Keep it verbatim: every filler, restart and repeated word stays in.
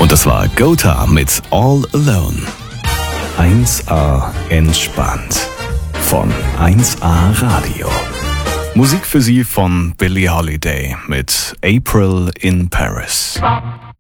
Und das war Gotha mit All Alone. eins A entspannt. Von eins A Radio. Musik für Sie von Billie Holiday mit April in Paris.